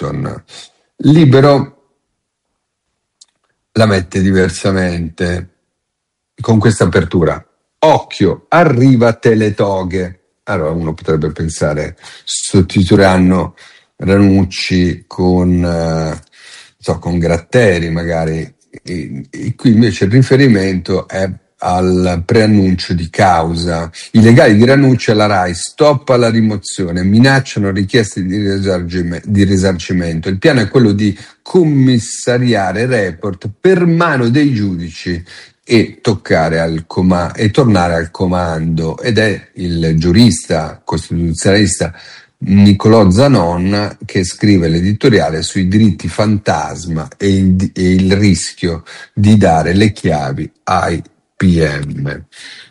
Washington. Libero la mette diversamente con questa apertura. Occhio, arriva Teletoghe. Allora uno potrebbe pensare, sostituiranno Ranucci con Gratteri magari, e qui invece il riferimento è al preannuncio di causa. I legali di Ranucci alla RAI, stop alla rimozione, minacciano richieste di risarcimento. Il piano è quello di commissariare Report per mano dei giudici e tornare al comando, ed è il giurista costituzionalista Nicolò Zanon che scrive l'editoriale sui diritti fantasma e il rischio di dare le chiavi ai PM.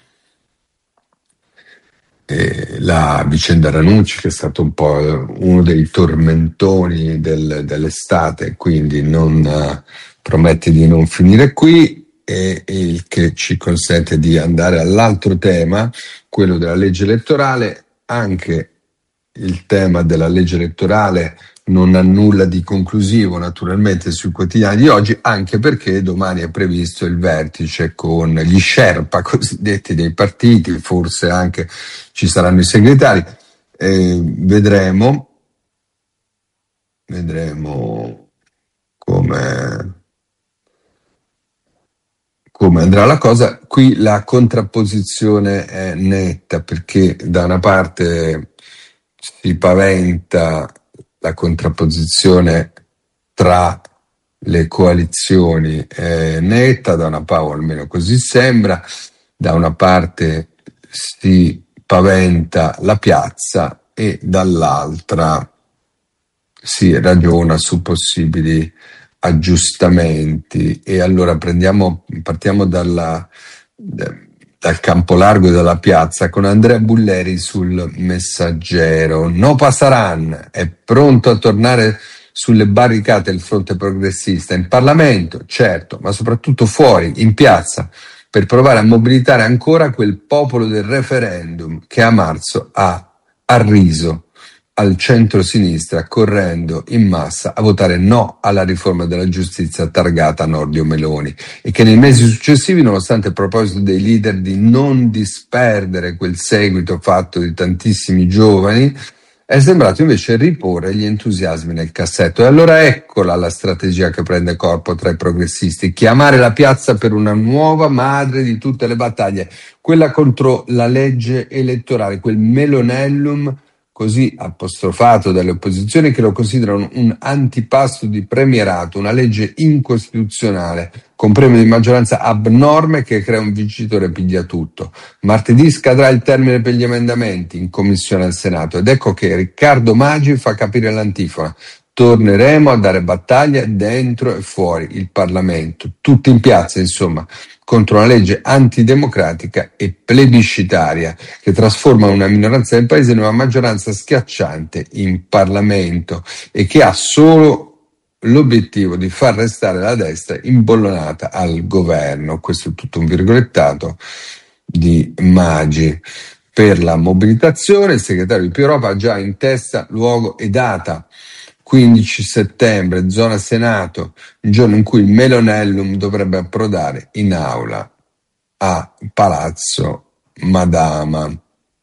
La vicenda Ranucci, che è stato un po' uno dei tormentoni dell'estate, quindi non promette di non finire qui, e il che ci consente di andare all'altro tema, quello della legge elettorale. Anche il tema della legge elettorale non ha nulla di conclusivo naturalmente sui quotidiani di oggi, anche perché domani è previsto il vertice con gli Sherpa cosiddetti dei partiti, forse anche ci saranno i segretari. Vedremo come andrà la cosa. Qui la contrapposizione è netta, perché da una parte si paventa la contrapposizione tra le coalizioni netta, da una parte, o almeno così sembra, da una parte si paventa la piazza e dall'altra si ragiona su possibili aggiustamenti. E allora partiamo dal campo largo e dalla piazza con Andrea Bulleri sul Messaggero. No Pasaran è pronto a tornare sulle barricate il fronte progressista, in Parlamento, certo, ma soprattutto fuori, in piazza, per provare a mobilitare ancora quel popolo del referendum che a marzo ha arriso al centro-sinistra, correndo in massa a votare no alla riforma della giustizia targata Nordio Meloni, e che nei mesi successivi, nonostante il proposito dei leader di non disperdere quel seguito fatto di tantissimi giovani, è sembrato invece riporre gli entusiasmi nel cassetto. E allora eccola la strategia che prende corpo tra i progressisti: chiamare la piazza per una nuova madre di tutte le battaglie, quella contro la legge elettorale, quel melonellum così apostrofato dalle opposizioni, che lo considerano un antipasto di premierato, una legge incostituzionale con premio di maggioranza abnorme che crea un vincitore piglia tutto. Martedì scadrà il termine per gli emendamenti in commissione al Senato, ed ecco che Riccardo Maggi fa capire l'antifona: torneremo a dare battaglia dentro e fuori il Parlamento, tutti in piazza, insomma, contro una legge antidemocratica e plebiscitaria che trasforma una minoranza del paese in una maggioranza schiacciante in Parlamento, e che ha solo l'obiettivo di far restare la destra imbollonata al governo. Questo è tutto un virgolettato di Maggi. Per la mobilitazione il segretario di Più Europa ha già in testa luogo e data: 15 settembre, zona Senato, il giorno in cui il Melonellum dovrebbe approdare in aula a Palazzo Madama.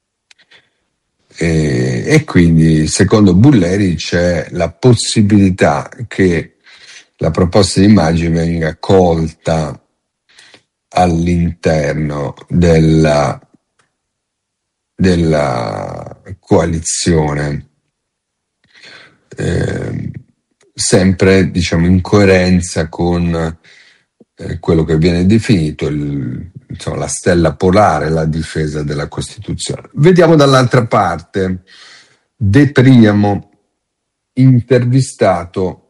E quindi, secondo Bulleri, c'è la possibilità che la proposta di Maggi venga colta all'interno della coalizione, sempre in coerenza con quello che viene definito la stella polare, la difesa della Costituzione. Vediamo dall'altra parte De Priamo, intervistato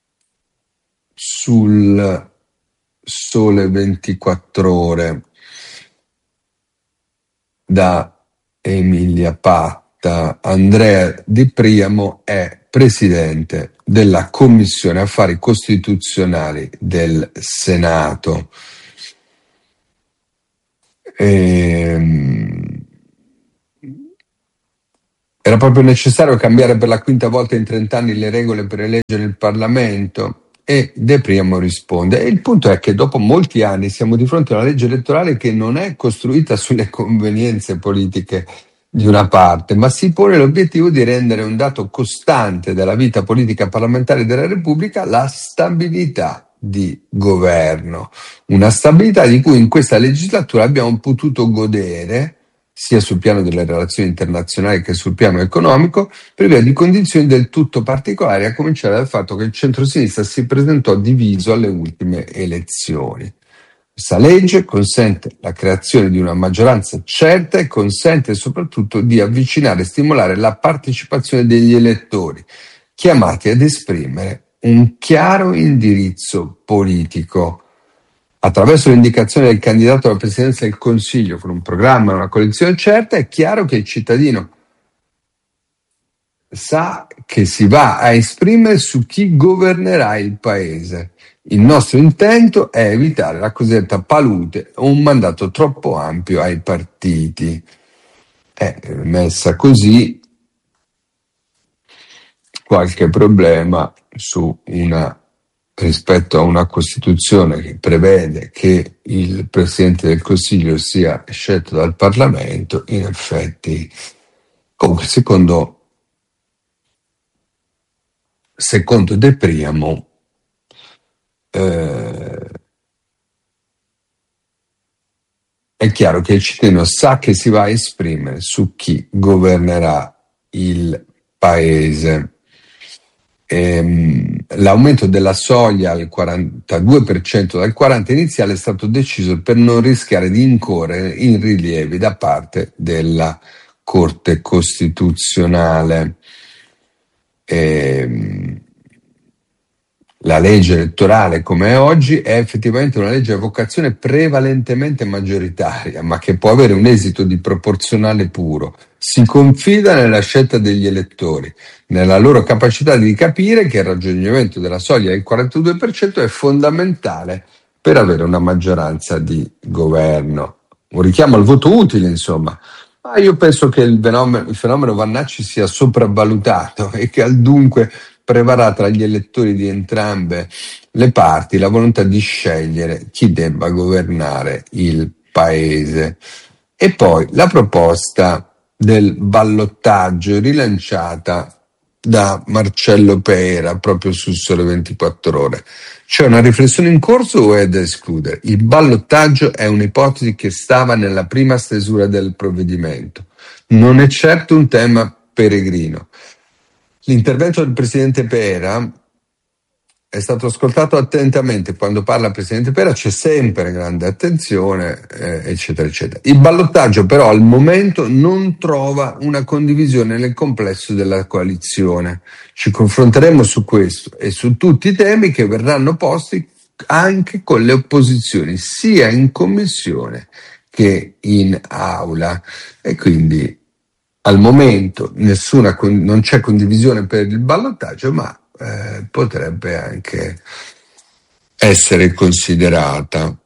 sul Sole 24 Ore da Emilia Patta. Andrea De Priamo è presidente della Commissione Affari Costituzionali del Senato. Era proprio necessario cambiare per la quinta volta in 30 anni le regole per eleggere il Parlamento? E De Priamo risponde: e il punto è che dopo molti anni siamo di fronte a una legge elettorale che non è costruita sulle convenienze politiche di una parte, ma si pone l'obiettivo di rendere un dato costante della vita politica parlamentare della Repubblica la stabilità di governo. Una stabilità di cui in questa legislatura abbiamo potuto godere sia sul piano delle relazioni internazionali che sul piano economico, per via di condizioni del tutto particolari, a cominciare dal fatto che il centrosinistra si presentò diviso alle ultime elezioni. Questa legge consente la creazione di una maggioranza certa e consente soprattutto di avvicinare e stimolare la partecipazione degli elettori, chiamati ad esprimere un chiaro indirizzo politico. Attraverso l'indicazione del candidato alla presidenza del Consiglio con un programma e una coalizione certa, è chiaro che il cittadino sa che si va a esprimere su chi governerà il paese. Il nostro intento è evitare la cosiddetta palude o un mandato troppo ampio ai partiti. Messa così, qualche problema rispetto a una Costituzione che prevede che il Presidente del Consiglio sia scelto dal Parlamento. In effetti, comunque, secondo De Priamo, è chiaro che il cittadino sa che si va a esprimere su chi governerà il paese. L'aumento della soglia al 42% dal 40% iniziale è stato deciso per non rischiare di incorrere in rilievi da parte della Corte Costituzionale. La legge elettorale come è oggi è effettivamente una legge a vocazione prevalentemente maggioritaria, ma che può avere un esito di proporzionale puro. Si confida nella scelta degli elettori, nella loro capacità di capire che il raggiungimento della soglia del 42% è fondamentale per avere una maggioranza di governo. Un richiamo al voto utile, insomma. Ma io penso che il fenomeno Vannacci sia sopravvalutato e che al dunque prevarrà tra gli elettori di entrambe le parti la volontà di scegliere chi debba governare il paese. E poi la proposta del ballottaggio rilanciata da Marcello Pera proprio sul Sole 24 Ore. C'è una riflessione in corso o è da escludere? Il ballottaggio è un'ipotesi che stava nella prima stesura del provvedimento. Non è certo un tema peregrino. L'intervento del Presidente Pera è stato ascoltato attentamente. Quando parla il Presidente Pera c'è sempre grande attenzione, eccetera, eccetera. Il ballottaggio però al momento non trova una condivisione nel complesso della coalizione. Ci confronteremo su questo e su tutti i temi che verranno posti anche con le opposizioni, sia in commissione che in aula. E quindi al momento non c'è condivisione per il ballottaggio, ma potrebbe anche essere considerata.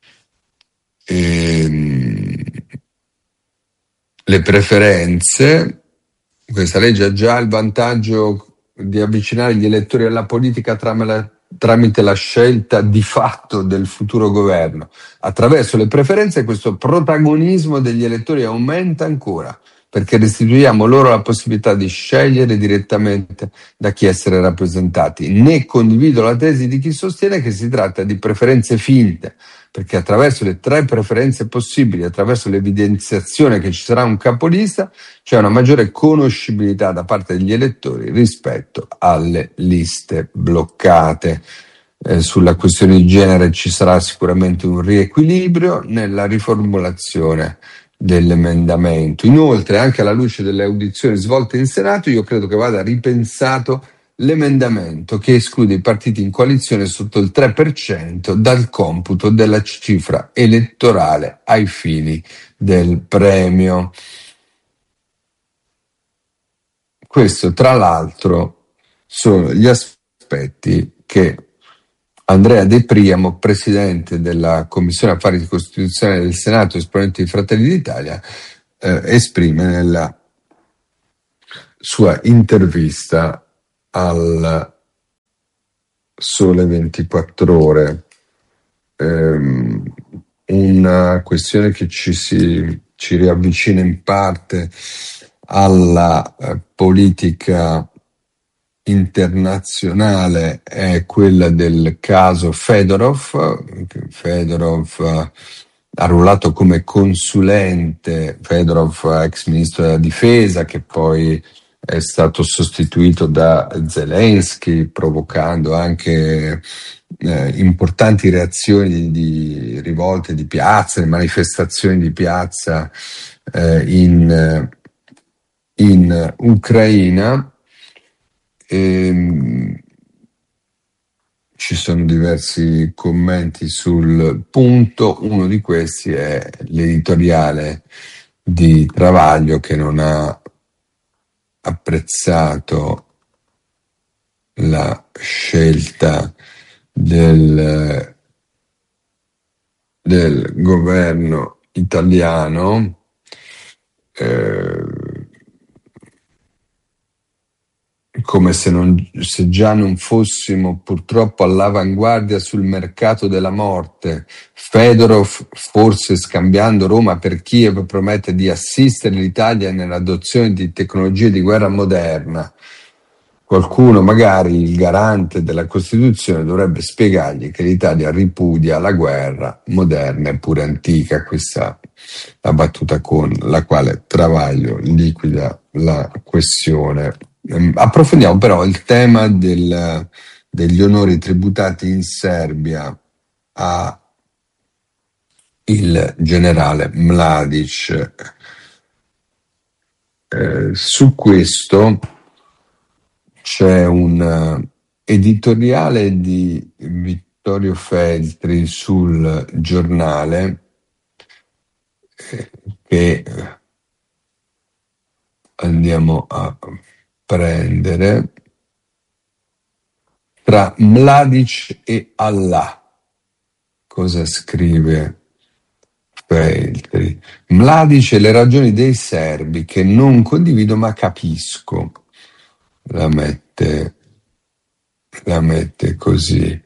Le preferenze, questa legge ha già il vantaggio di avvicinare gli elettori alla politica tramite la scelta di fatto del futuro governo. Attraverso le preferenze questo protagonismo degli elettori aumenta ancora, perché restituiamo loro la possibilità di scegliere direttamente da chi essere rappresentati. Né condivido la tesi di chi sostiene che si tratta di preferenze finte, perché attraverso le 3 preferenze possibili, attraverso l'evidenziazione che ci sarà un capolista, c'è una maggiore conoscibilità da parte degli elettori rispetto alle liste bloccate. Sulla questione di genere ci sarà sicuramente un riequilibrio nella riformulazione dell'emendamento. Inoltre, anche alla luce delle audizioni svolte in Senato, io credo che vada ripensato l'emendamento che esclude i partiti in coalizione sotto il 3% dal computo della cifra elettorale ai fini del premio. Questo, tra l'altro, sono gli aspetti che Andrea De Priamo, presidente della Commissione Affari Costituzionali del Senato, esponente di Fratelli d'Italia, esprime sua intervista al Sole 24 Ore. Una questione che ci riavvicina in parte alla politica internazionale è quella del caso Fedorov. Fedorov ha ruolato come consulente, Fedorov ex ministro della difesa, che poi è stato sostituito da Zelensky, provocando anche importanti reazioni di rivolte di piazza, manifestazioni di piazza in Ucraina. Ci sono diversi commenti sul punto. Uno di questi è l'editoriale di Travaglio, che non ha apprezzato la scelta del governo italiano, come se già non fossimo purtroppo all'avanguardia sul mercato della morte. Fedorov, forse scambiando Roma per Kiev, promette di assistere l'Italia nell'adozione di tecnologie di guerra moderna. Qualcuno, magari il garante della Costituzione, dovrebbe spiegargli che l'Italia ripudia la guerra moderna e pure antica. Questa è la battuta con la quale Travaglio liquida la questione. Approfondiamo però il tema degli onori tributati in Serbia a il generale Mladic. Su questo c'è un editoriale di Vittorio Feltri sul Giornale che andiamo a prendere. Tra Mladic e Allah, cosa scrive Feltri? Mladic e le ragioni dei serbi che non condivido ma capisco. La mette così.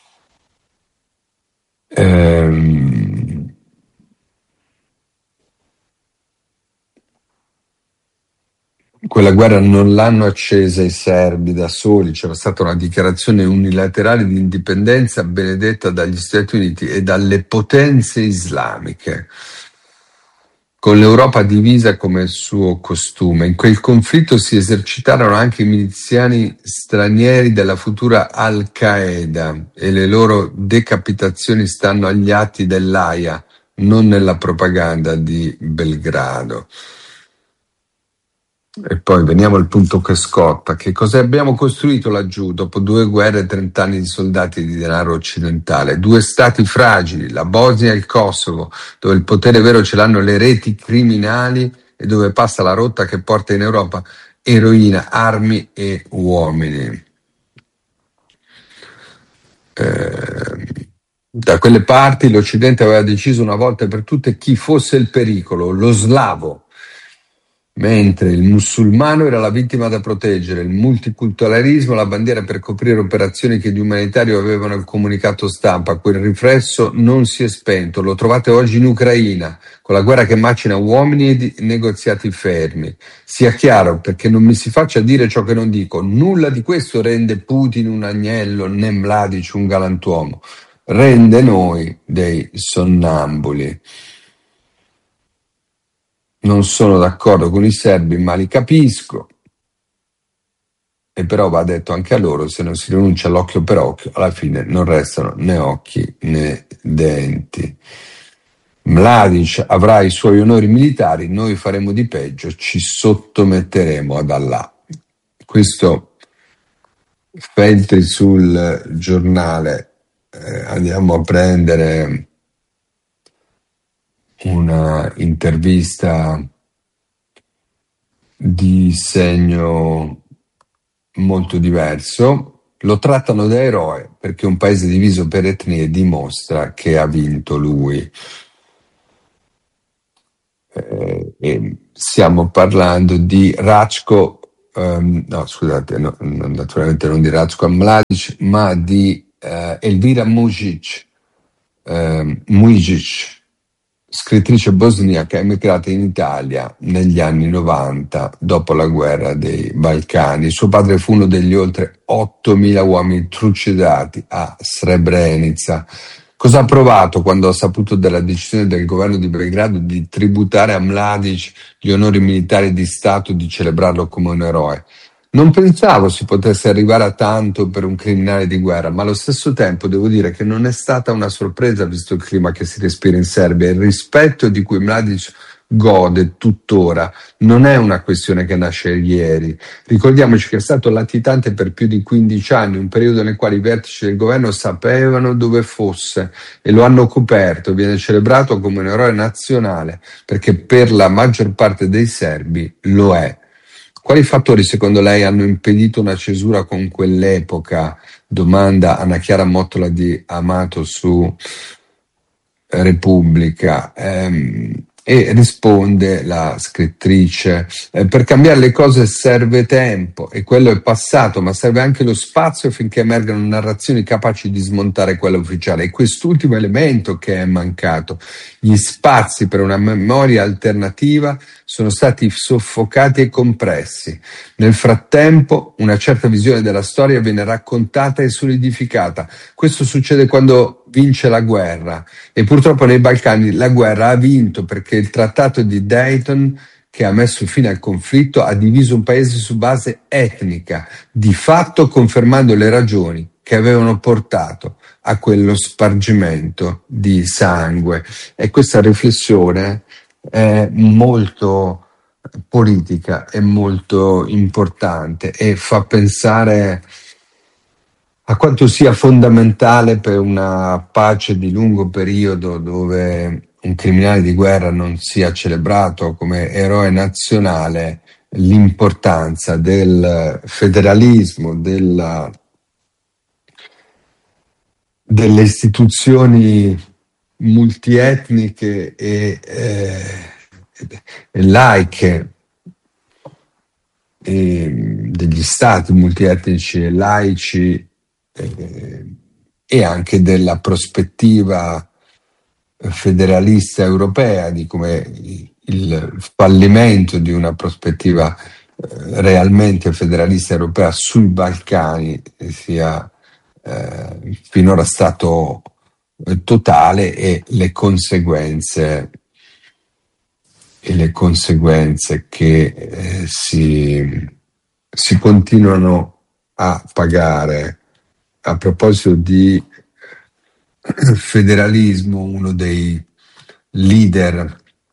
Quella guerra non l'hanno accesa i serbi da soli, c'era stata una dichiarazione unilaterale di indipendenza benedetta dagli Stati Uniti e dalle potenze islamiche, con l'Europa divisa come suo costume. In quel conflitto si esercitarono anche i miliziani stranieri della futura Al-Qaeda e le loro decapitazioni stanno agli atti dell'AIA, non nella propaganda di Belgrado. E poi veniamo al punto che scotta. Che cosa abbiamo costruito laggiù dopo 2 guerre e 30 anni di soldati di denaro occidentale? 2 stati fragili, la Bosnia e il Kosovo, dove il potere vero ce l'hanno le reti criminali e dove passa la rotta che porta in Europa eroina, armi e uomini. Da quelle parti l'Occidente aveva deciso una volta per tutte chi fosse il pericolo, lo slavo, mentre il musulmano era la vittima da proteggere, il multiculturalismo la bandiera per coprire operazioni che di umanitario avevano il comunicato stampa. Quel riflesso non si è spento, lo trovate oggi in Ucraina, con la guerra che macina uomini e negoziati fermi. Sia chiaro, perché non mi si faccia dire ciò che non dico, nulla di questo rende Putin un agnello, né Mladic un galantuomo, rende noi dei sonnambuli. Non sono d'accordo con i serbi, ma li capisco. E però va detto anche a loro, se non si rinuncia all'occhio per occhio, alla fine non restano né occhi né denti. Mladic avrà i suoi onori militari, noi faremo di peggio, ci sottometteremo ad Allah. Questo Feltri sul Giornale. Andiamo a prendere una intervista di segno molto diverso. Lo trattano da eroe perché un paese diviso per etnie dimostra che ha vinto lui. E stiamo parlando di Ratko no, scusate, naturalmente non di Ratko Mladic, ma di Elvira Mujic, scrittrice bosniaca emigrata in Italia negli anni 90 dopo la guerra dei Balcani. Suo padre fu uno degli oltre 8.000 uomini trucidati a Srebrenica. Cosa ha provato quando ha saputo della decisione del governo di Belgrado di tributare a Mladic gli onori militari di Stato, di celebrarlo come un eroe? Non pensavo si potesse arrivare a tanto per un criminale di guerra, ma allo stesso tempo devo dire che non è stata una sorpresa visto il clima che si respira in Serbia. Il rispetto di cui Mladic gode tuttora non è una questione che nasce ieri. Ricordiamoci che è stato latitante per più di 15 anni, un periodo nel quale i vertici del governo sapevano dove fosse e lo hanno coperto. Viene celebrato come un eroe nazionale perché per la maggior parte dei serbi lo è. Quali fattori secondo lei hanno impedito una cesura con quell'epoca? Domanda Anna Chiara Mottola di Amato su Repubblica. E risponde la scrittrice: per cambiare le cose serve tempo e quello è passato, ma serve anche lo spazio finché emergano narrazioni capaci di smontare quella ufficiale. E quest'ultimo elemento che è mancato. Gli spazi per una memoria alternativa sono stati soffocati e compressi. Nel frattempo una certa visione della storia viene raccontata e solidificata. Questo succede quando vince la guerra e purtroppo nei Balcani la guerra ha vinto perché il trattato di Dayton, che ha messo fine al conflitto, ha diviso un paese su base etnica, di fatto confermando le ragioni che avevano portato a quello spargimento di sangue. E questa riflessione è molto politica, è molto importante e fa pensare a quanto sia fondamentale per una pace di lungo periodo dove un criminale di guerra non sia celebrato come eroe nazionale, l'importanza del federalismo, delle istituzioni multietniche e laiche, degli stati multietnici e laici, e anche della prospettiva federalista europea, di come il fallimento di una prospettiva realmente federalista europea sui Balcani sia finora stato totale, e le conseguenze che si continuano a pagare. A proposito di federalismo, uno dei leader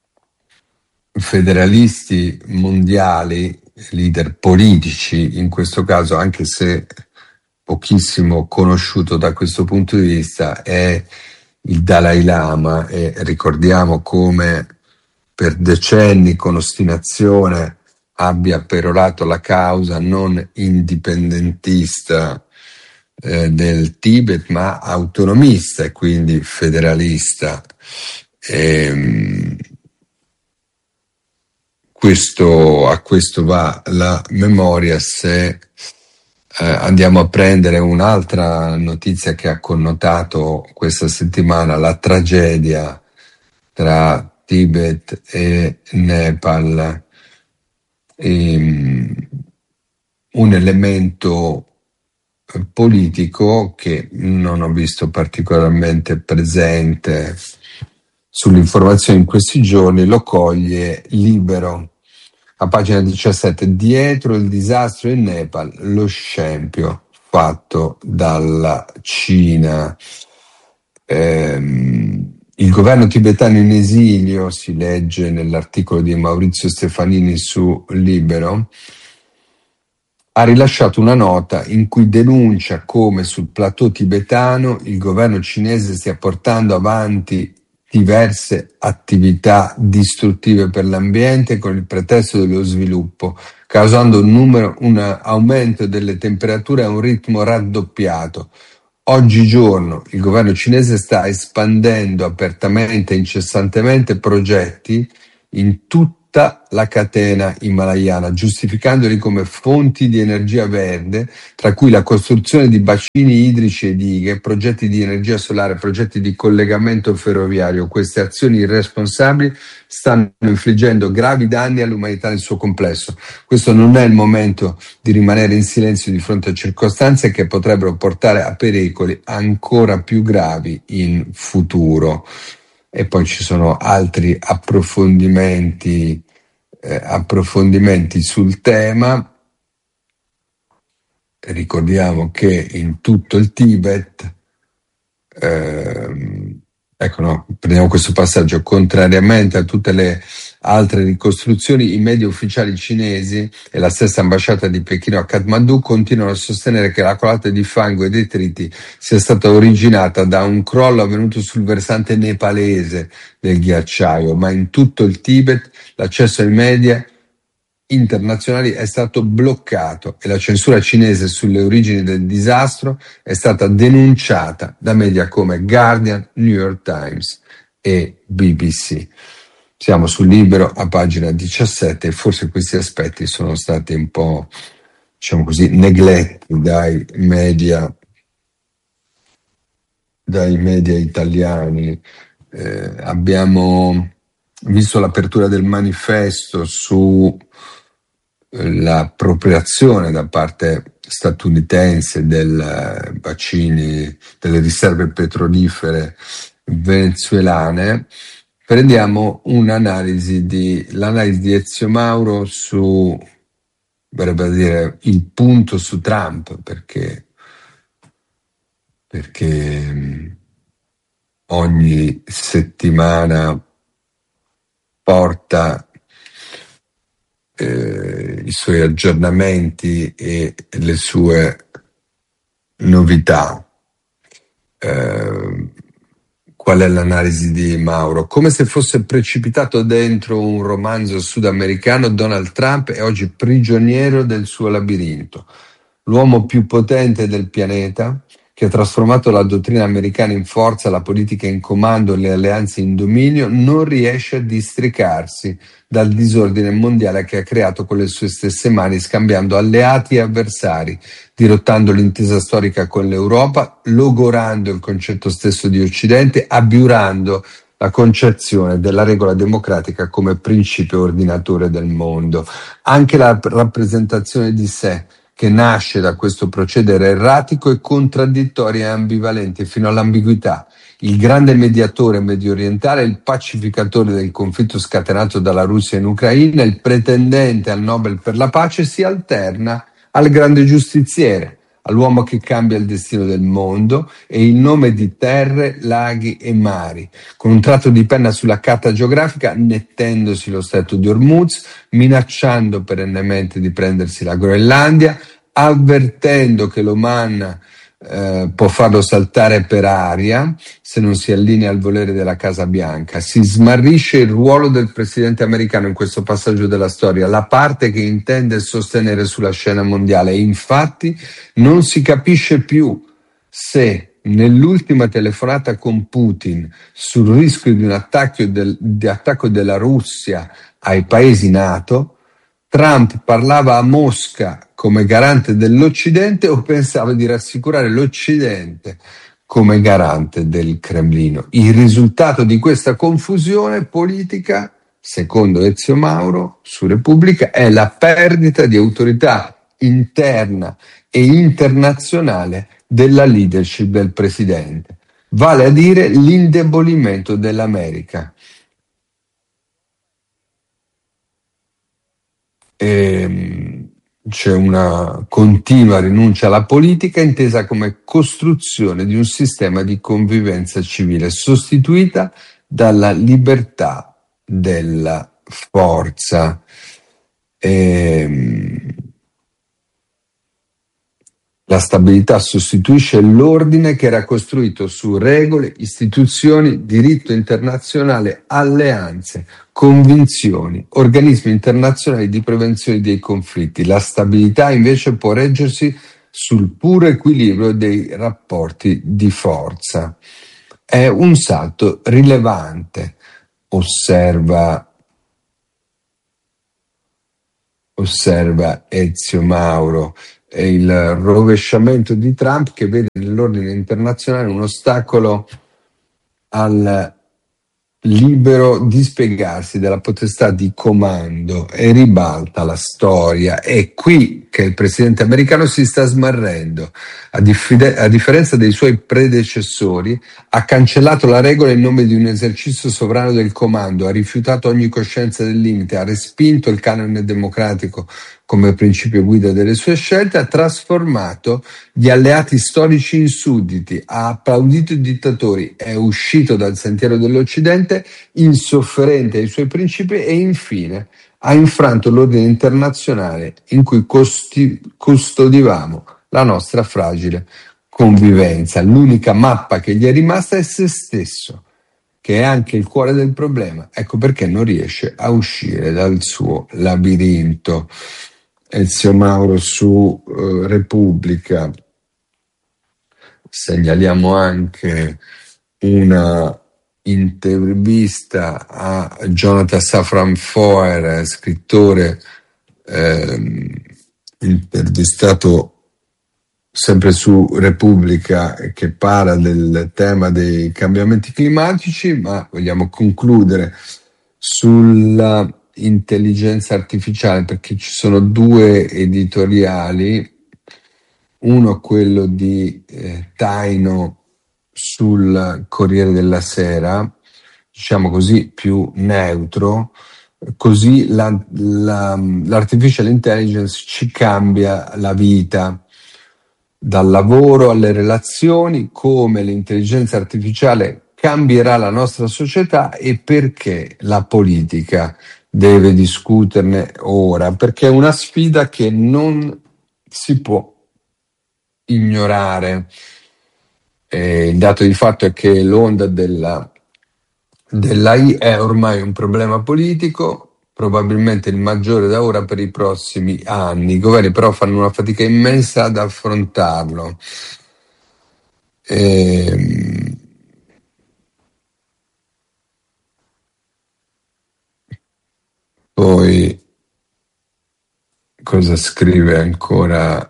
federalisti mondiali, leader politici in questo caso, anche se pochissimo conosciuto da questo punto di vista, è il Dalai Lama, e ricordiamo come per decenni con ostinazione abbia perorato la causa non indipendentista del Tibet, ma autonomista e quindi federalista. A questo va la memoria. Se andiamo a prendere un'altra notizia che ha connotato questa settimana, la tragedia tra Tibet e Nepal, un elemento politico che non ho visto particolarmente presente sull'informazione in questi giorni, lo coglie Libero a pagina 17: dietro il disastro in Nepal, lo scempio fatto dalla Cina. Il governo tibetano in esilio, si legge nell'articolo di Maurizio Stefanini su Libero, ha rilasciato una nota in cui denuncia come sul plateau tibetano il governo cinese stia portando avanti diverse attività distruttive per l'ambiente con il pretesto dello sviluppo, causando un aumento delle temperature a un ritmo raddoppiato. Oggigiorno il governo cinese sta espandendo apertamente e incessantemente progetti in tutte tutta la catena himalayana, giustificandoli come fonti di energia verde, tra cui la costruzione di bacini idrici e dighe, progetti di energia solare, progetti di collegamento ferroviario. Queste azioni irresponsabili stanno infliggendo gravi danni all'umanità nel suo complesso. Questo non è il momento di rimanere in silenzio di fronte a circostanze che potrebbero portare a pericoli ancora più gravi in futuro. E poi ci sono altri approfondimenti sul tema. Ricordiamo che in tutto il Tibet, ecco, no, prendiamo questo passaggio, contrariamente a tutte le altre ricostruzioni, i media ufficiali cinesi e la stessa ambasciata di Pechino a Kathmandu continuano a sostenere che la colata di fango e detriti sia stata originata da un crollo avvenuto sul versante nepalese del ghiacciaio, ma in tutto il Tibet l'accesso ai media internazionali è stato bloccato e la censura cinese sulle origini del disastro è stata denunciata da media come Guardian, New York Times e BBC. Siamo sul Libero a pagina 17 e forse questi aspetti sono stati un po', diciamo così, negletti dai media italiani. Abbiamo visto l'apertura del manifesto su l'appropriazione da parte statunitense del bacini delle riserve petrolifere venezuelane. Prendiamo l'analisi di Ezio Mauro su, verrebbe a dire, il punto su Trump, perché ogni settimana porta i suoi aggiornamenti e le sue novità. Qual è l'analisi di Mauro? Come se fosse precipitato dentro un romanzo sudamericano, Donald Trump è oggi prigioniero del suo labirinto. L'uomo più potente del pianeta, che ha trasformato la dottrina americana in forza, la politica in comando e le alleanze in dominio, non riesce a districarsi dal disordine mondiale che ha creato con le sue stesse mani, scambiando alleati e avversari, dirottando l'intesa storica con l'Europa, logorando il concetto stesso di Occidente, abiurando la concezione della regola democratica come principio ordinatore del mondo. Anche la rappresentazione di sé, che nasce da questo procedere erratico, è contraddittoria e ambivalente fino all'ambiguità. Il grande mediatore mediorientale, il pacificatore del conflitto scatenato dalla Russia in Ucraina, il pretendente al Nobel per la pace, si alterna al grande giustiziere, all'uomo che cambia il destino del mondo e il nome di terre, laghi e mari, con un tratto di penna sulla carta geografica, nettendosi lo stretto di Hormuz, minacciando perennemente di prendersi la Groenlandia, avvertendo che l'Oman può farlo saltare per aria se non si allinea al volere della Casa Bianca. Si smarrisce il ruolo del presidente americano in questo passaggio della storia, la parte che intende sostenere sulla scena mondiale, e infatti non si capisce più se nell'ultima telefonata con Putin sul rischio di un attacco della Russia ai paesi NATO, Trump parlava a Mosca come garante dell'Occidente o pensava di rassicurare l'Occidente come garante del Cremlino. Il risultato di questa confusione politica, secondo Ezio Mauro su Repubblica, è la perdita di autorità interna e internazionale della leadership del presidente, vale a dire l'indebolimento dell'America. C'è una continua rinuncia alla politica intesa come costruzione di un sistema di convivenza civile sostituita dalla libertà della forza. La stabilità sostituisce l'ordine che era costruito su regole, istituzioni, diritto internazionale, alleanze, convinzioni, organismi internazionali di prevenzione dei conflitti. La stabilità invece può reggersi sul puro equilibrio dei rapporti di forza. È un salto rilevante, osserva osserva Ezio Mauro. È il rovesciamento di Trump che vede nell'ordine internazionale un ostacolo al libero dispiegarsi della potestà di comando e ribalta la storia. È qui che il presidente americano si sta smarrendo. A differenza dei suoi predecessori, ha cancellato la regola in nome di un esercizio sovrano del comando, ha rifiutato ogni coscienza del limite, ha respinto il canone democratico come principio guida delle sue scelte, ha trasformato gli alleati storici in sudditi, ha applaudito i dittatori, è uscito dal sentiero dell'Occidente, insofferente ai suoi principi e infine ha infranto l'ordine internazionale in cui custodivamo la nostra fragile convivenza. L'unica mappa che gli è rimasta è se stesso, che è anche il cuore del problema. Ecco perché non riesce a uscire dal suo labirinto. Ezio Mauro su Repubblica. Segnaliamo anche una intervista a Jonathan Safran Foer, scrittore intervistato sempre su Repubblica, che parla del tema dei cambiamenti climatici, ma vogliamo concludere sulla intelligenza artificiale perché ci sono due editoriali, uno quello di Taino sul Corriere della Sera, diciamo così più neutro, così l'artificial intelligence ci cambia la vita, dal lavoro alle relazioni, come l'intelligenza artificiale cambierà la nostra società e perché la politica deve discuterne ora, perché è una sfida che non si può ignorare. Il dato di fatto è che l'onda dell'AI è ormai un problema politico, probabilmente il maggiore da ora per i prossimi anni. I governi però fanno una fatica immensa ad affrontarlo. Poi cosa scrive ancora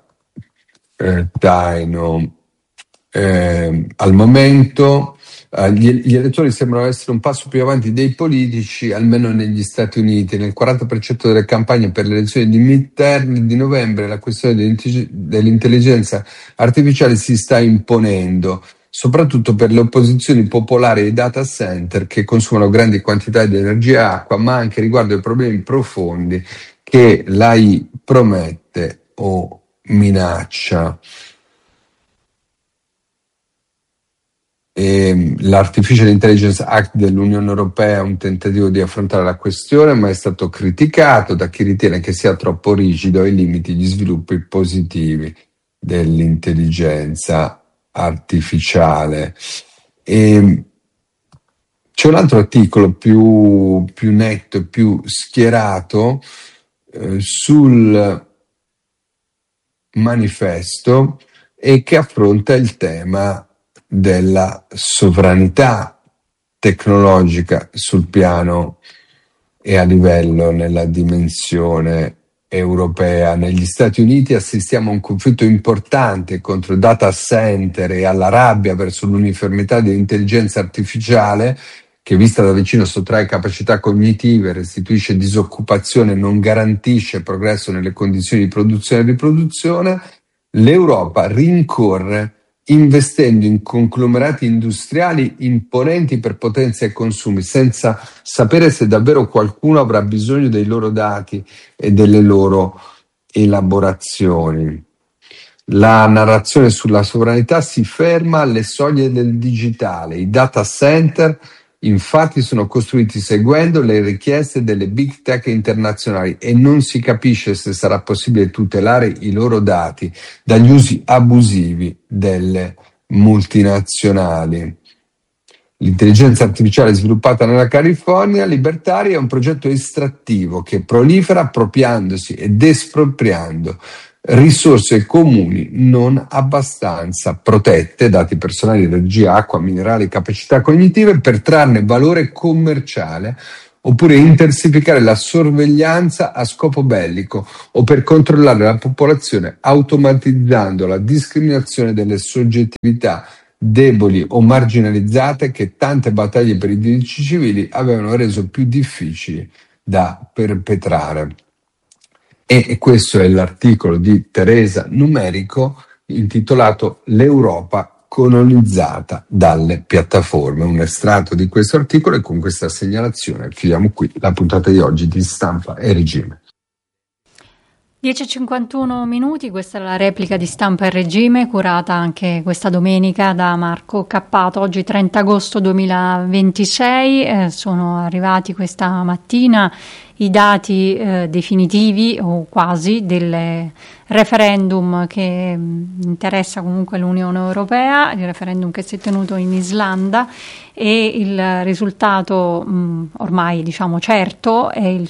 Taino? Al momento gli elettori sembrano essere un passo più avanti dei politici, almeno negli Stati Uniti. Nel 40% delle campagne per le elezioni di midterm di novembre la questione dell'intelligenza artificiale si sta imponendo, soprattutto per le opposizioni popolari ai data center che consumano grandi quantità di energia e acqua, ma anche riguardo ai problemi profondi che l'AI promette o minaccia. L'Artificial Intelligence Act dell'Unione Europea è un tentativo di affrontare la questione, ma è stato criticato da chi ritiene che sia troppo rigido e limiti gli sviluppi positivi dell'intelligenza artificiale. C'è un altro articolo più netto e più schierato sul manifesto e che affronta il tema della sovranità tecnologica sul piano e a livello nella dimensione europea. Negli Stati Uniti assistiamo a un conflitto importante contro i data center e alla rabbia verso l'uniformità dell'intelligenza artificiale che vista da vicino sottrae capacità cognitive, restituisce disoccupazione, non garantisce progresso nelle condizioni di produzione e riproduzione. L'Europa rincorre investendo in conglomerati industriali imponenti per potenza e consumi, senza sapere se davvero qualcuno avrà bisogno dei loro dati e delle loro elaborazioni. La narrazione sulla sovranità si ferma alle soglie del digitale. I data center infatti sono costruiti seguendo le richieste delle big tech internazionali e non si capisce se sarà possibile tutelare i loro dati dagli usi abusivi delle multinazionali. L'intelligenza artificiale sviluppata nella California libertaria è un progetto estrattivo che prolifera appropriandosi ed espropriando risorse comuni non abbastanza protette, dati personali, energia, acqua, minerali, capacità cognitive, per trarne valore commerciale oppure intensificare la sorveglianza a scopo bellico o per controllare la popolazione automatizzando la discriminazione delle soggettività deboli o marginalizzate che tante battaglie per i diritti civili avevano reso più difficili da perpetrare. E questo è l'articolo di Teresa Numerico intitolato L'Europa colonizzata dalle piattaforme. Un estratto di questo articolo, e con questa segnalazione chiudiamo qui la puntata di oggi di Stampa e Regime. 10:51, questa è la replica di Stampa e Regime, curata anche questa domenica da Marco Cappato. Oggi 30 agosto 2026, sono arrivati questa mattina i dati definitivi o quasi del referendum che interessa comunque l'Unione Europea, il referendum che si è tenuto in Islanda, e il risultato ormai diciamo certo è il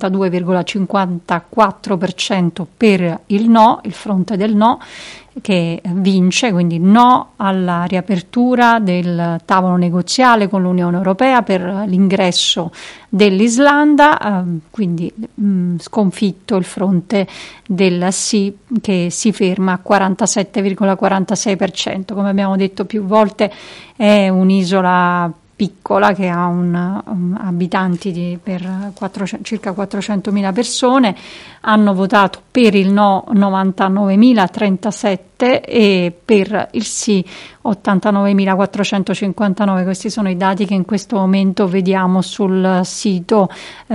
52,54% per il no, il fronte del no, che vince, quindi no alla riapertura del tavolo negoziale con l'Unione Europea per l'ingresso dell'Islanda, quindi sconfitto il fronte del sì, che si ferma a 47,46%. Come abbiamo detto più volte, è un'isola piccola che ha abitanti per circa 400.000 persone. Hanno votato per il no 99.037 e per il sì 89.459. Questi sono i dati che in questo momento vediamo sul sito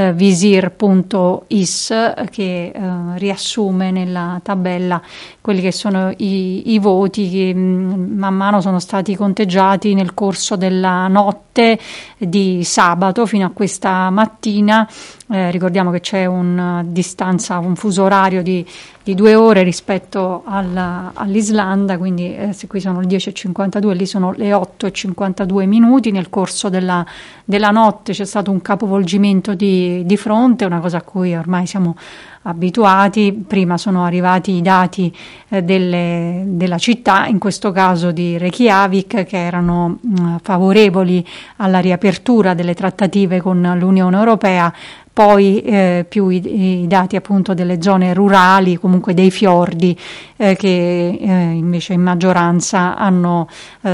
visir.is, che riassume nella tabella quelli che sono i voti che man mano sono stati conteggiati nel corso della notte di sabato fino a questa mattina. Ricordiamo che c'è una distanza, un fuso orario di 2 ore rispetto all'Islanda, quindi se qui sono le 10:52, lì sono le 8:52. Nel corso della notte c'è stato un capovolgimento di fronte, una cosa a cui ormai siamo abituati. Prima sono arrivati i dati della città, in questo caso di Reykjavik, che erano favorevoli alla riapertura delle trattative con l'Unione Europea. Poi più i dati appunto delle zone rurali, comunque dei fiordi, che invece in maggioranza hanno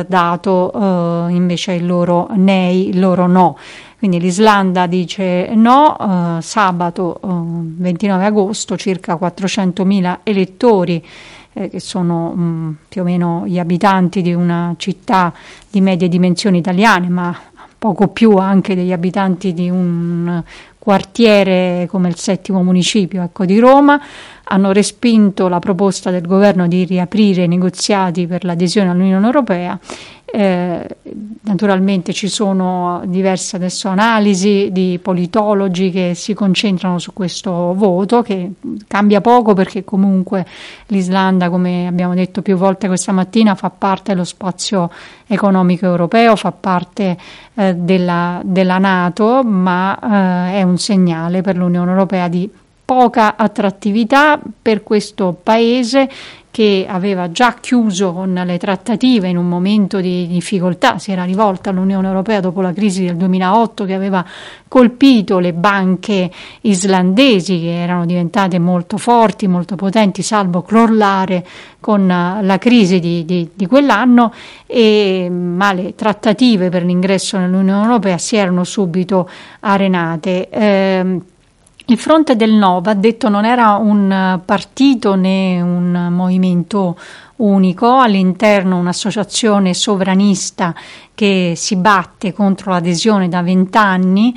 dato invece il loro nei, il loro no. Quindi l'Islanda dice no. Sabato 29 agosto circa 400.000 elettori, che sono più o meno gli abitanti di una città di medie dimensioni italiane, ma poco più anche degli abitanti di un quartiere come il 7° municipio, ecco, di Roma, hanno respinto la proposta del governo di riaprire i negoziati per l'adesione all'Unione Europea. Naturalmente ci sono diverse adesso analisi di politologi che si concentrano su questo voto, che cambia poco perché comunque l'Islanda, come abbiamo detto più volte questa mattina, fa parte dello spazio economico europeo, fa parte della NATO, ma è un segnale per l'Unione Europea di poca attrattività per questo paese, che aveva già chiuso con le trattative in un momento di difficoltà. Si era rivolta all'Unione Europea dopo la crisi del 2008 che aveva colpito le banche islandesi, che erano diventate molto forti, molto potenti, salvo crollare con la crisi di quell'anno, ma le trattative per l'ingresso nell'Unione Europea si erano subito arenate. Il fronte del no, va detto, non era un partito né un movimento unico, all'interno un'associazione sovranista che si batte contro l'adesione da 20 anni,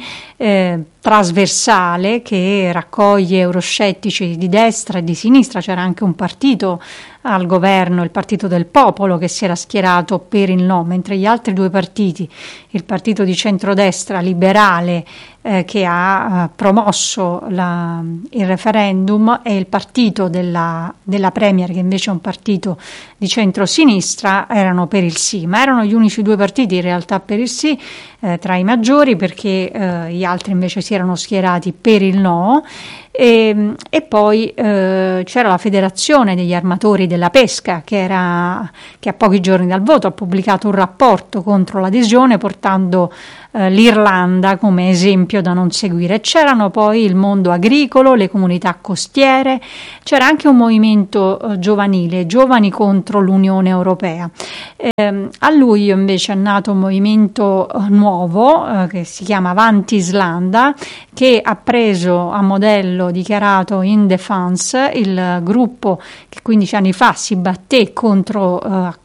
trasversale, che raccoglie euroscettici di destra e di sinistra. C'era anche un partito al governo, il Partito del Popolo, che si era schierato per il no, mentre gli altri due partiti, il partito di centrodestra liberale che ha promosso il referendum, e il partito della Premier, che invece è un partito di centrosinistra, erano per il sì, ma erano gli unici due partiti in realtà per il sì tra i maggiori, perché gli altri invece si erano schierati per il no. E poi c'era la Federazione degli Armatori della Pesca, che a pochi giorni dal voto ha pubblicato un rapporto contro l'adesione, portando l'Irlanda come esempio da non seguire. C'erano poi il mondo agricolo, le comunità costiere, c'era anche un movimento giovanile, Giovani contro l'Unione Europea. A luglio invece è nato un movimento nuovo che si chiama Avanti Islanda, che ha preso a modello dichiarato In Defense, il gruppo che 15 anni fa si batté contro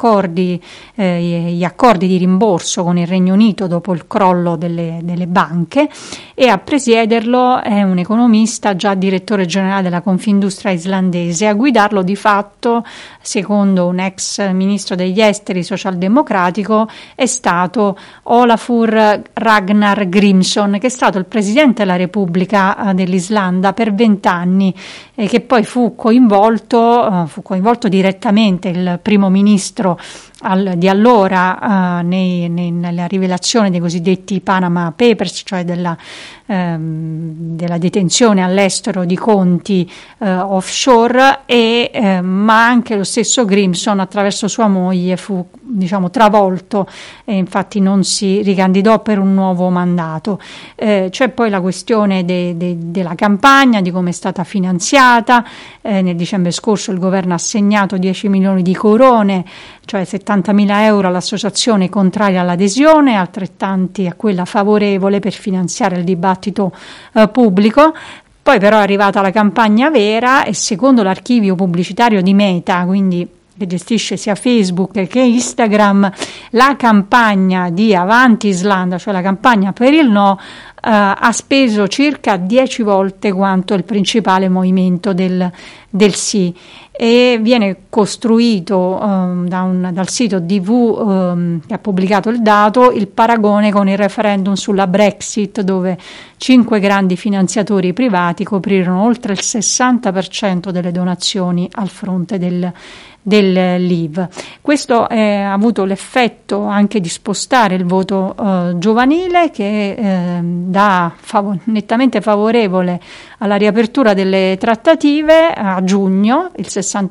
gli accordi di rimborso con il Regno Unito dopo il crollo delle banche, e a presiederlo è un economista, già direttore generale della Confindustria islandese. A guidarlo di fatto, secondo un ex ministro degli esteri socialdemocratico, è stato Olafur Ragnar Grimson, che è stato il presidente della Repubblica dell'Islanda per 20 anni e che poi fu coinvolto direttamente il primo ministro di allora nella rivelazione dei cosiddetti Panama Papers, cioè della detenzione all'estero di conti offshore, ma anche lo stesso Grimson attraverso sua moglie fu travolto e infatti non si ricandidò per un nuovo mandato. C'è poi la questione della campagna, di come è stata finanziata. Nel dicembre scorso il governo ha assegnato 10 milioni di corone, cioè 70.000 euro all'associazione contraria all'adesione, altrettanti a quella favorevole per finanziare il dibattito pubblico. Poi però è arrivata la campagna vera e secondo l'archivio pubblicitario di Meta, quindi che gestisce sia Facebook che Instagram, la campagna di Avanti Islanda, cioè la campagna per il no, ha speso circa 10 volte quanto il principale movimento del sì, e viene costruito dal sito DV che ha pubblicato il dato il paragone con il referendum sulla Brexit, dove 5 grandi finanziatori privati coprirono oltre il 60% delle donazioni al fronte del Leave. Questo ha avuto l'effetto anche di spostare il voto giovanile, che nettamente favorevole alla riapertura delle trattative. A giugno il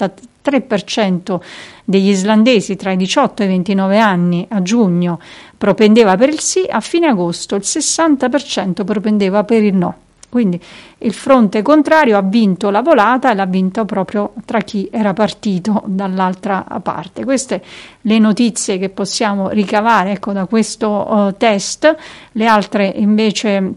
63% degli islandesi tra i 18 e i 29 anni a giugno propendeva per il sì, a fine agosto il 60% propendeva per il no. Quindi il fronte contrario ha vinto la volata e l'ha vinto proprio tra chi era partito dall'altra parte. Queste le notizie che possiamo ricavare da questo test. Le altre invece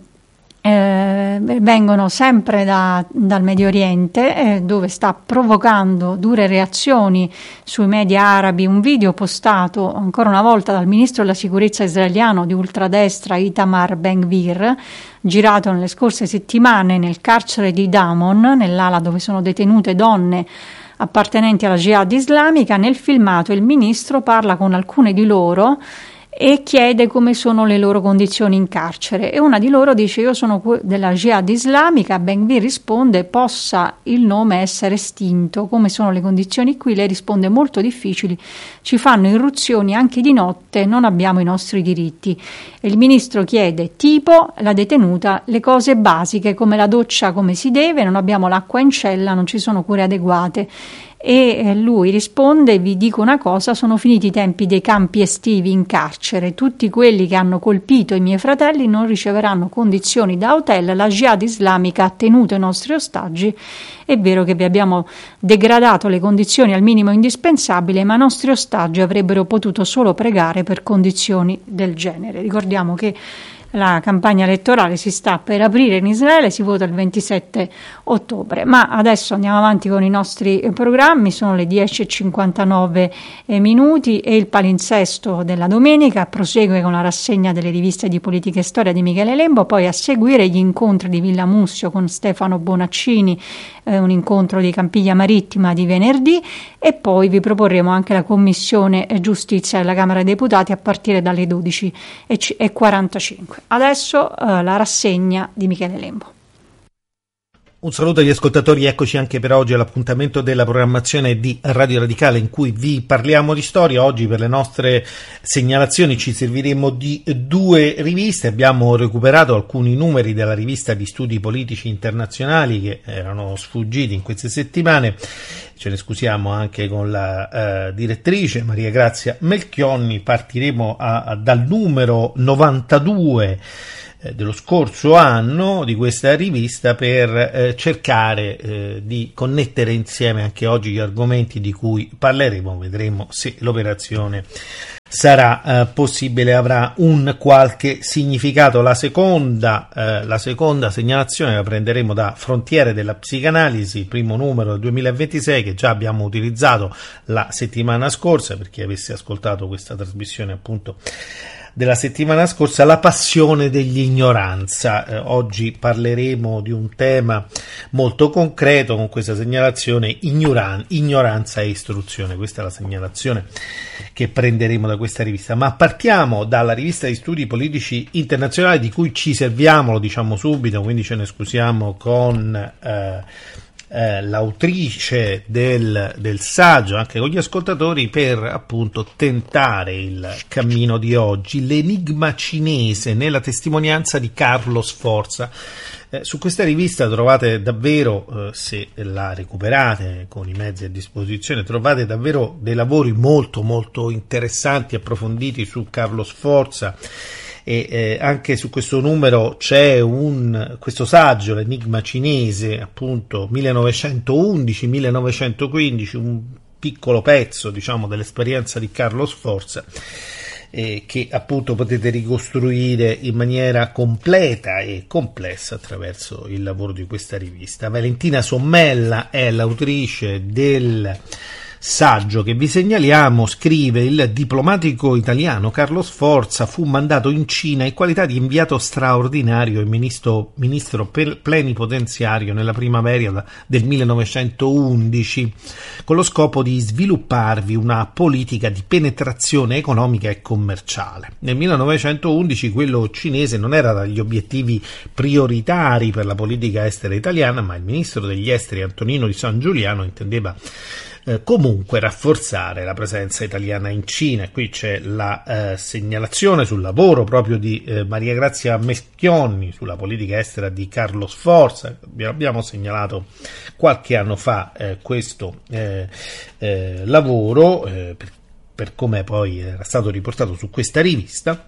vengono sempre dal Medio Oriente, dove sta provocando dure reazioni sui media arabi un video postato ancora una volta dal ministro della sicurezza israeliano di ultradestra Itamar Ben-Gvir, girato nelle scorse settimane nel carcere di Damon, nell'ala dove sono detenute donne appartenenti alla Jihad islamica. Nel filmato il ministro parla con alcune di loro e chiede come sono le loro condizioni in carcere, e una di loro dice: io sono della Jihad islamica. Ben-Gvir risponde: possa il nome essere estinto, come sono le condizioni qui? Lei risponde: molto difficili, ci fanno irruzioni anche di notte, non abbiamo i nostri diritti. E il ministro chiede: tipo? La detenuta: le cose basiche come la doccia come si deve, non abbiamo l'acqua in cella, non ci sono cure adeguate. E lui risponde: vi dico una cosa, sono finiti i tempi dei campi estivi in carcere, tutti quelli che hanno colpito i miei fratelli non riceveranno condizioni da hotel, la Jihad islamica ha tenuto i nostri ostaggi, è vero che vi abbiamo degradato le condizioni al minimo indispensabile, ma i nostri ostaggi avrebbero potuto solo pregare per condizioni del genere. Ricordiamo che la campagna elettorale si sta per aprire in Israele, si vota il 27 ottobre. Ma adesso andiamo avanti con i nostri programmi, sono le 10:59 minuti e il palinsesto della domenica prosegue con la rassegna delle riviste di politica e storia di Michele Lembo, poi a seguire gli incontri di Villa Mussio con Stefano Bonaccini, un incontro di Campiglia Marittima di venerdì, e poi vi proporremo anche la Commissione Giustizia della Camera dei Deputati a partire dalle 12:45. Adesso la rassegna di Michele Lembo. Un saluto agli ascoltatori, eccoci anche per oggi all'appuntamento della programmazione di Radio Radicale in cui vi parliamo di storia. Oggi per le nostre segnalazioni ci serviremo di due riviste. Abbiamo recuperato alcuni numeri della rivista di studi politici internazionali che erano sfuggiti in queste settimane. Ce ne scusiamo anche con la direttrice Maria Grazia Melchionni. Partiremo dal numero 92 dello scorso anno di questa rivista per cercare di connettere insieme anche oggi gli argomenti di cui parleremo. Vedremo se l'operazione sarà possibile, avrà un qualche significato. La seconda segnalazione la prenderemo da Frontiere della Psicanalisi, primo numero del 2026, che già abbiamo utilizzato la settimana scorsa. Per chi avesse ascoltato questa trasmissione appunto della settimana scorsa, la passione dell'ignoranza. Oggi parleremo di un tema molto concreto con questa segnalazione: ignoranza e istruzione. Questa è la segnalazione che prenderemo da questa rivista. Ma partiamo dalla rivista di studi politici internazionali, di cui ci serviamo, lo diciamo subito, quindi ce ne scusiamo con l'autrice del saggio, anche con gli ascoltatori, per appunto tentare il cammino di oggi: l'enigma cinese nella testimonianza di Carlo Sforza. Su questa rivista trovate davvero, se la recuperate con i mezzi a disposizione, trovate davvero dei lavori molto molto interessanti, approfonditi su Carlo Sforza. E anche su questo numero c'è questo saggio, l'enigma cinese, appunto 1911-1915, un piccolo pezzo, diciamo, dell'esperienza di Carlo Sforza, che appunto potete ricostruire in maniera completa e complessa attraverso il lavoro di questa rivista. Valentina Sommella è l'autrice del saggio che vi segnaliamo. Scrive: il diplomatico italiano Carlo Sforza fu mandato in Cina in qualità di inviato straordinario e ministro plenipotenziario nella primavera del 1911, con lo scopo di svilupparvi una politica di penetrazione economica e commerciale. Nel 1911 quello cinese non era tra gli obiettivi prioritari per la politica estera italiana, ma il ministro degli esteri Antonino di San Giuliano intendeva comunque rafforzare la presenza italiana in Cina. Qui c'è la segnalazione sul lavoro proprio di Maria Grazia Melchionni sulla politica estera di Carlo Sforza. Abbiamo segnalato qualche anno fa questo lavoro per come poi era stato riportato su questa rivista.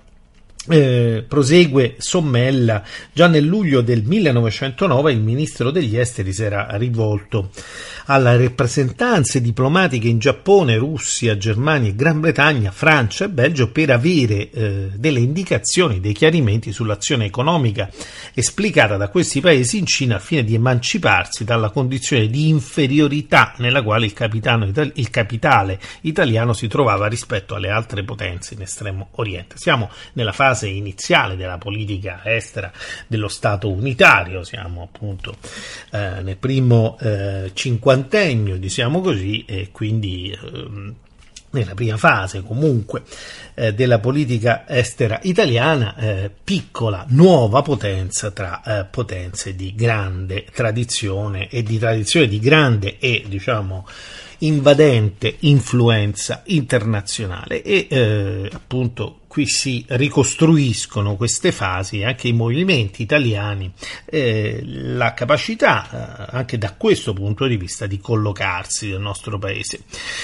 Prosegue Sommella: già nel luglio del 1909 il ministro degli esteri si era rivolto alle rappresentanze diplomatiche in Giappone, Russia, Germania, Gran Bretagna, Francia e Belgio per avere delle indicazioni, dei chiarimenti sull'azione economica esplicata da questi paesi in Cina al fine di emanciparsi dalla condizione di inferiorità nella quale il capitale italiano si trovava rispetto alle altre potenze in Estremo Oriente. Siamo nella fase iniziale della politica estera dello Stato unitario, siamo appunto nel primo cinquantennio, diciamo così, e quindi nella prima fase comunque della politica estera italiana, piccola nuova potenza tra potenze di grande tradizione e di grande e diciamo invadente influenza internazionale. E appunto qui si ricostruiscono queste fasi, anche i movimenti italiani, la capacità anche da questo punto di vista di collocarsi nel nostro paese.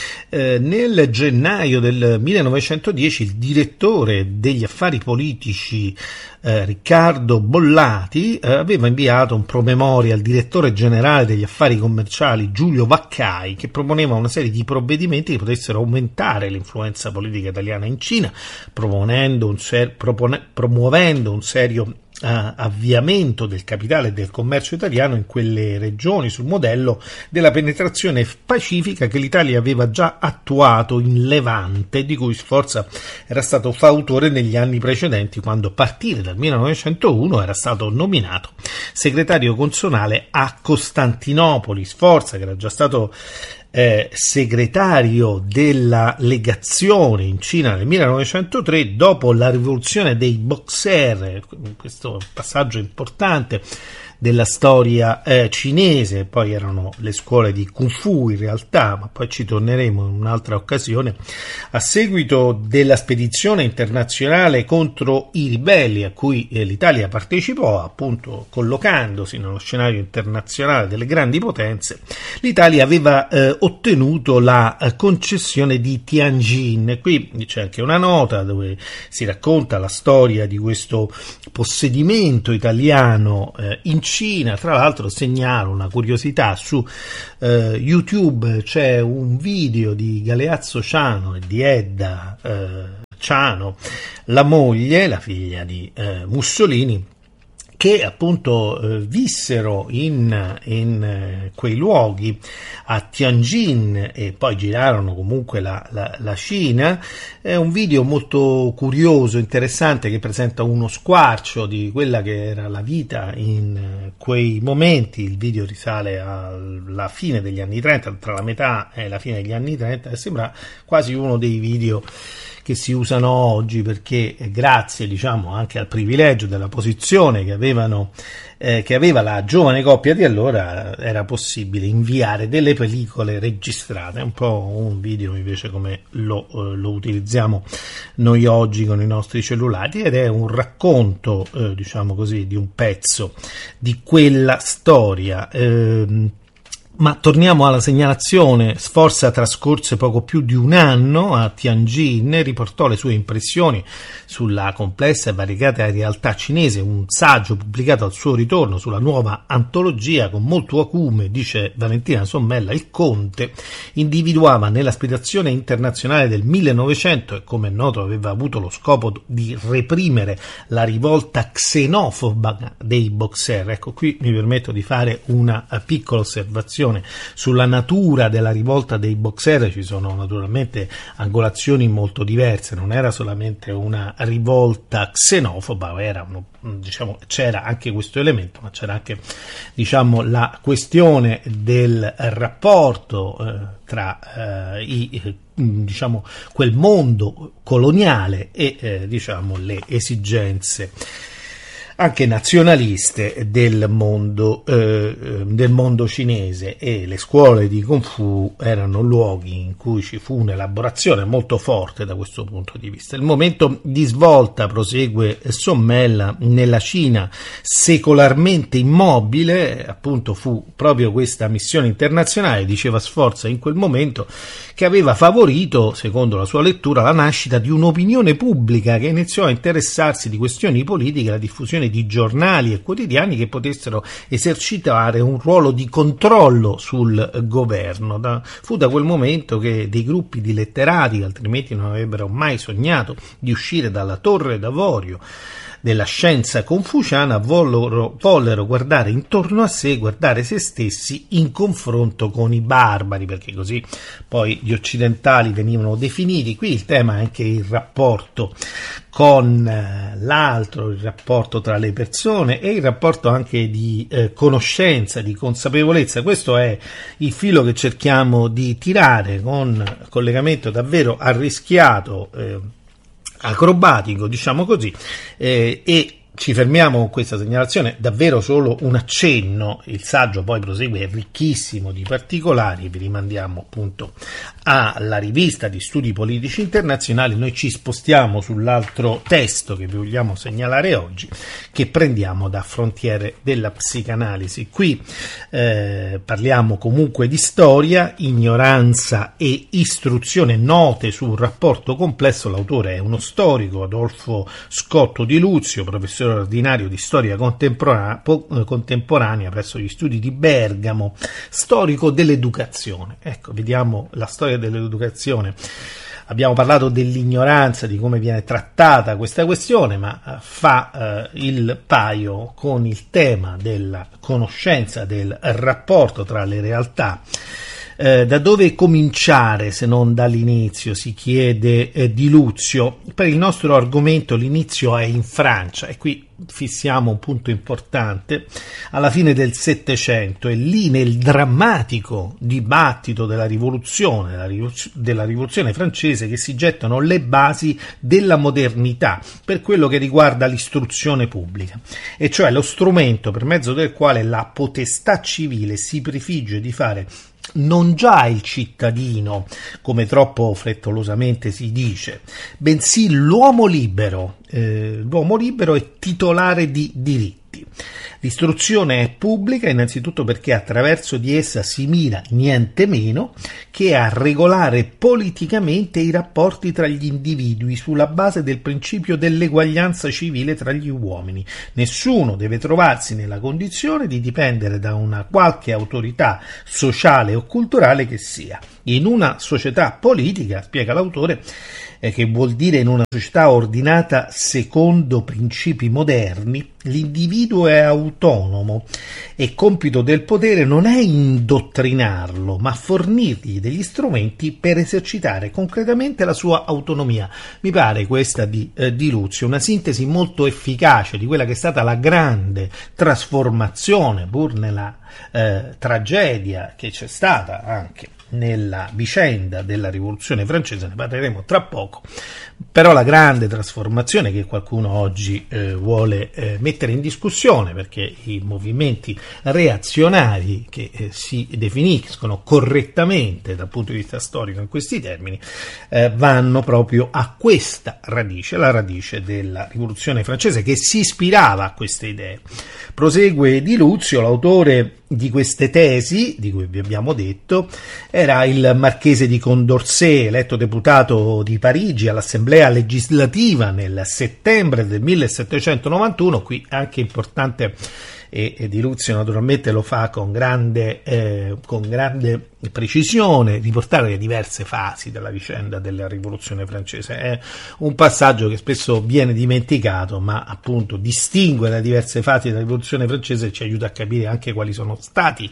Nel gennaio del 1910 il direttore degli affari politici Riccardo Bollati aveva inviato un promemoria al direttore generale degli affari commerciali Giulio Vaccai, che proponeva una serie di provvedimenti che potessero aumentare l'influenza politica italiana in Cina, promuovendo un serio avviamento del capitale e del commercio italiano in quelle regioni, sul modello della penetrazione pacifica che l'Italia aveva già attuato in Levante, di cui Sforza era stato fautore negli anni precedenti, quando a partire dal 1901 era stato nominato segretario consonale a Costantinopoli. Sforza, che era già stato segretario della legazione in Cina nel 1903, dopo la rivoluzione dei Boxer, questo passaggio importante della storia cinese, poi erano le scuole di Kung Fu in realtà, ma poi ci torneremo in un'altra occasione. A seguito della spedizione internazionale contro i ribelli a cui l'Italia partecipò, appunto collocandosi nello scenario internazionale delle grandi potenze, l'Italia aveva ottenuto la concessione di Tianjin. Qui c'è anche una nota dove si racconta la storia di questo possedimento italiano in Cina. Tra l'altro segnalo una curiosità: su YouTube c'è un video di Galeazzo Ciano e di Edda Ciano, la moglie, la figlia di Mussolini, che appunto vissero in quei luoghi a Tianjin e poi girarono comunque la Cina. È un video molto curioso, interessante, che presenta uno squarcio di quella che era la vita in quei momenti. Il video risale alla fine degli anni 30, tra la metà e la fine degli anni 30, e sembra quasi uno dei video che si usano oggi, perché grazie, diciamo, anche al privilegio della posizione che aveva la giovane coppia di allora, era possibile inviare delle pellicole registrate, un po' un video invece come lo utilizziamo noi oggi con i nostri cellulari, ed è un racconto, diciamo così, di un pezzo di quella storia. Ma torniamo alla segnalazione. Sforza trascorse poco più di un anno a Tianjin, riportò le sue impressioni sulla complessa e variegata realtà cinese, un saggio pubblicato al suo ritorno sulla nuova antologia. Con molto acume, dice Valentina Sommella, il Conte individuava nell'aspirazione internazionale del 1900, e come è noto aveva avuto lo scopo di reprimere la rivolta xenofoba dei boxer. Ecco, qui mi permetto di fare una piccola osservazione sulla natura della rivolta dei boxer. Ci sono naturalmente angolazioni molto diverse, non era solamente una rivolta xenofoba, c'era anche questo elemento, ma c'era anche, diciamo, la questione del rapporto tra quel mondo coloniale e le esigenze anche nazionaliste del mondo cinese, e le scuole di Kung Fu erano luoghi in cui ci fu un'elaborazione molto forte da questo punto di vista. Il momento di svolta, prosegue Sommella, nella Cina secolarmente immobile, appunto, fu proprio questa missione internazionale, diceva Sforza in quel momento, che aveva favorito, secondo la sua lettura, la nascita di un'opinione pubblica che iniziò a interessarsi di questioni politiche, la diffusione di giornali e quotidiani che potessero esercitare un ruolo di controllo sul governo. Fu da quel momento che dei gruppi di letterati, che altrimenti non avrebbero mai sognato di uscire dalla torre d'avorio della scienza confuciana, vollero guardare intorno a sé, guardare se stessi in confronto con i barbari, perché così poi gli occidentali venivano definiti. Qui il tema è anche il rapporto con l'altro, il rapporto tra le persone e il rapporto anche di conoscenza, di consapevolezza. Questo è il filo che cerchiamo di tirare con collegamento davvero arrischiato, acrobatico, diciamo così, e ci fermiamo con questa segnalazione, davvero solo un accenno. Il saggio poi prosegue, è ricchissimo di particolari, vi rimandiamo appunto alla rivista di studi politici internazionali. Noi ci spostiamo sull'altro testo che vi vogliamo segnalare oggi, che prendiamo da Frontiere della psicanalisi. Qui parliamo comunque di storia, ignoranza e istruzione, note su un rapporto complesso. L'autore è uno storico, Adolfo Scotto di Luzio, professore ordinario di storia contemporanea presso gli studi di Bergamo, storico dell'educazione. Ecco, vediamo la storia dell'educazione. Abbiamo parlato dell'ignoranza, di come viene trattata questa questione, ma fa il paio con il tema della conoscenza, del rapporto tra le realtà Da dove cominciare se non dall'inizio, si chiede Di Luzio. Per il nostro argomento l'inizio è in Francia, e qui fissiamo un punto importante, alla fine del Settecento, e lì nel drammatico dibattito della rivoluzione francese, che si gettano le basi della modernità per quello che riguarda l'istruzione pubblica, e cioè lo strumento per mezzo del quale la potestà civile si prefigge di fare non già il cittadino, come troppo frettolosamente si dice, bensì l'uomo libero e titolare di diritti. L'istruzione è pubblica innanzitutto perché attraverso di essa si mira niente meno che a regolare politicamente i rapporti tra gli individui sulla base del principio dell'eguaglianza civile tra gli uomini. Nessuno deve trovarsi nella condizione di dipendere da una qualche autorità sociale o culturale che sia. In una società politica, spiega l'autore, che vuol dire in una società ordinata secondo principi moderni, l'individuo è autonomo e compito del potere non è indottrinarlo, ma fornirgli degli strumenti per esercitare concretamente la sua autonomia. Mi pare questa di Luzio una sintesi molto efficace di quella che è stata la grande trasformazione, pur nella tragedia che c'è stata anche nella vicenda della rivoluzione francese, ne parleremo tra poco, però la grande trasformazione che qualcuno oggi vuole mettere in discussione, perché i movimenti reazionari che si definiscono correttamente dal punto di vista storico in questi termini vanno proprio a questa radice, la radice della rivoluzione francese, che si ispirava a queste idee. Prosegue Di Luzio, l'autore di queste tesi, di cui vi abbiamo detto, era il marchese di Condorcet, eletto deputato di Parigi all'Assemblea legislativa nel settembre del 1791. Qui anche importante, e Di Luzio naturalmente lo fa con grande precisione, riportare le diverse fasi della vicenda della rivoluzione francese. È un passaggio che spesso viene dimenticato, ma appunto distingue le diverse fasi della rivoluzione francese e ci aiuta a capire anche quali sono state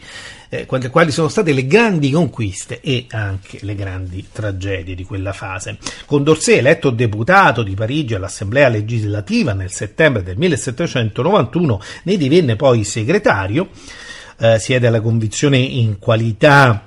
le grandi conquiste e anche le grandi tragedie di quella fase. Condorcet, eletto deputato di Parigi all'Assemblea legislativa nel settembre del 1791, ne divenne poi segretario, siede alla convinzione in qualità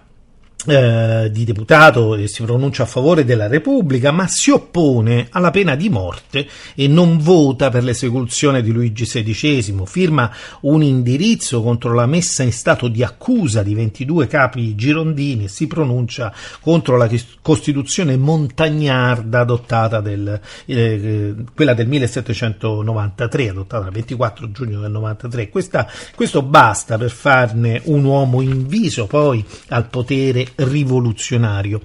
di deputato e si pronuncia a favore della Repubblica, ma si oppone alla pena di morte e non vota per l'esecuzione di Luigi XVI. Firma un indirizzo contro la messa in stato di accusa di 22 capi girondini e si pronuncia contro la Costituzione montagnarda adottata quella del 1793, adottata il 24 giugno del 93. Questo basta per farne un uomo inviso poi al potere rivoluzionario.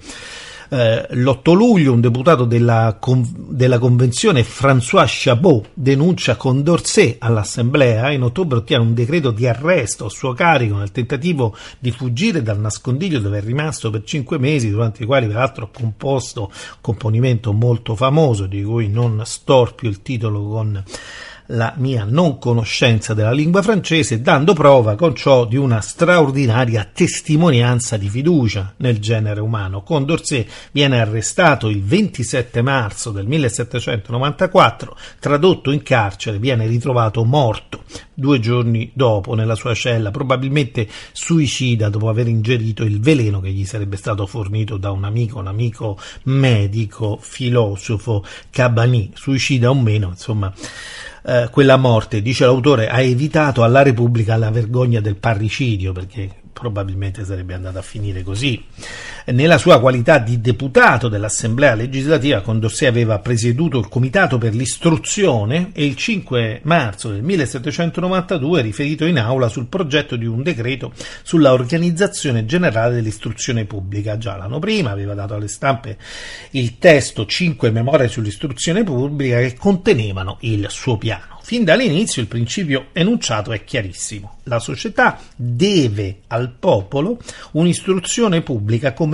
L'8 luglio un deputato della convenzione, François Chabot, denuncia Condorcet all'assemblea. In ottobre ottiene un decreto di arresto a suo carico nel tentativo di fuggire dal nascondiglio dove è rimasto per 5 mesi, durante i quali peraltro ha composto un componimento molto famoso di cui non storpio il titolo con la mia non conoscenza della lingua francese, dando prova con ciò di una straordinaria testimonianza di fiducia nel genere umano. Condorcet viene arrestato il 27 marzo del 1794, tradotto in carcere, viene ritrovato morto 2 giorni dopo nella sua cella, probabilmente suicida dopo aver ingerito il veleno che gli sarebbe stato fornito da un amico medico, filosofo, Cabanis. Suicida o meno, insomma, quella morte, dice l'autore, ha evitato alla Repubblica la vergogna del parricidio, perché probabilmente sarebbe andata a finire così. Nella sua qualità di deputato dell'Assemblea legislativa, Condorcet aveva presieduto il Comitato per l'istruzione e il 5 marzo del 1792 riferito in aula sul progetto di un decreto sulla organizzazione generale dell'istruzione pubblica. Già l'anno prima aveva dato alle stampe il testo 5 memorie sull'istruzione pubblica che contenevano il suo piano. Fin dall'inizio il principio enunciato è chiarissimo: la società deve al popolo un'istruzione pubblica come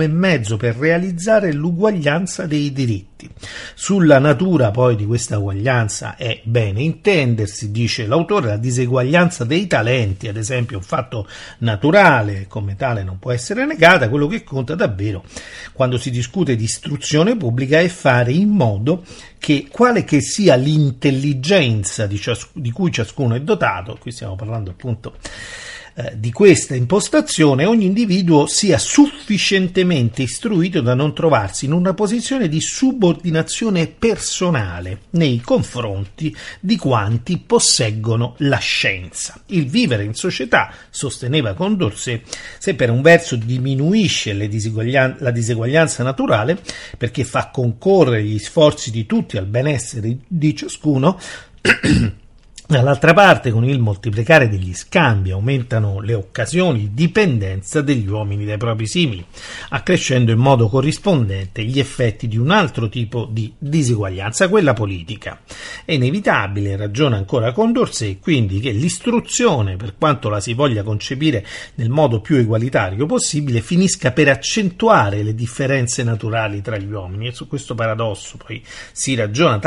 come mezzo per realizzare l'uguaglianza dei diritti. Sulla natura poi di questa uguaglianza è bene intendersi, dice l'autore, la diseguaglianza dei talenti, ad esempio, è un fatto naturale, come tale non può essere negata. Quello che conta davvero quando si discute di istruzione pubblica è fare in modo che, quale che sia l'intelligenza di cui ciascuno è dotato, qui stiamo parlando appunto di questa impostazione, ogni individuo sia sufficientemente istruito da non trovarsi in una posizione di subordinazione personale nei confronti di quanti posseggono la scienza. Il vivere in società, sosteneva Condorcet, se per un verso diminuisce la diseguaglianza naturale perché fa concorrere gli sforzi di tutti al benessere di ciascuno, dall'altra parte, con il moltiplicare degli scambi, aumentano le occasioni di dipendenza degli uomini dai propri simili, accrescendo in modo corrispondente gli effetti di un altro tipo di diseguaglianza, quella politica. È inevitabile, ragiona ancora Condorcet, quindi, che l'istruzione, per quanto la si voglia concepire nel modo più egualitario possibile, finisca per accentuare le differenze naturali tra gli uomini, e su questo paradosso poi si ragiona